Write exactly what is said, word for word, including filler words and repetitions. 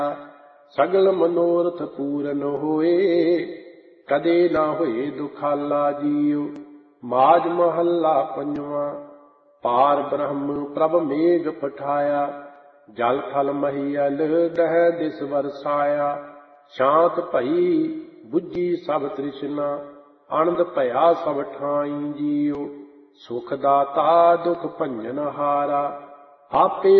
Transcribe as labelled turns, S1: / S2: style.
S1: ਸਗਲ ਮਨੋਰਥ ਪੂਰਨ ਹੋਏ, ਕਦੇ ਨਾ ਹੋਏ ਦੁਖਾਲਾ ਜੀਉ। ਮਾਝ ਮਹੱਲਾ ਪੰਜਵਾਂ। ਪਾਰ ਬ੍ਰਹਮ ਪ੍ਰਭ ਮੇਘ ਪਠਾਇਆ, ਜਲ ਥਲ ਮਹੀਅਲ ਦਹਿ ਦਿਸ ਵਰਸਾਇਆ। ਸ਼ਾਂਤ ਭਈ ਬੁੱਝੀ ਸਭ ਤ੍ਰਿਸ਼ਨਾ, ਆਨੰਦ ਭਇਆ ਸਭ ਠਾਈ ਜੀਉ। ਸੁਖ ਦਾਤਾ ਦੁਖ ਭੰਜਨ ਹਾਰਾ, ਆਪੇ